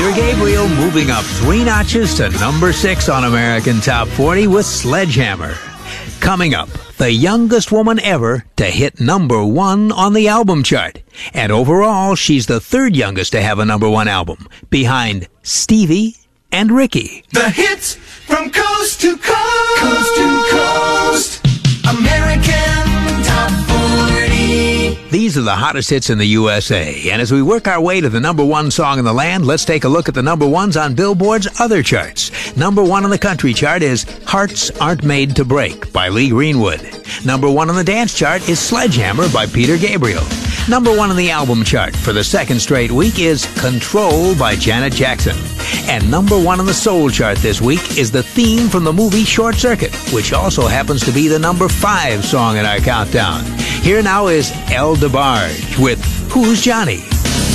Peter Gabriel moving up 3 notches to number 6 on American Top 40 with Sledgehammer. Coming up, the youngest woman ever to hit number 1 on the album chart. And overall, she's the 3rd youngest to have a number 1 album, behind Stevie and Ricky. The hits from coast to coast. Coast to coast. American Top 40. These are the hottest hits in the USA. And as we work our way to the number 1 song in the land, let's take a look at the number 1s on Billboard's other charts. Number 1 on the country chart is Hearts Aren't Made to Break by Lee Greenwood. Number 1 on the dance chart is Sledgehammer by Peter Gabriel. Number 1 on the album chart for the 2nd straight week is Control by Janet Jackson. And number 1 on the soul chart this week is the theme from the movie Short Circuit, which also happens to be the number 5 song in our countdown. Here now is El DeBarge with Who's Johnny?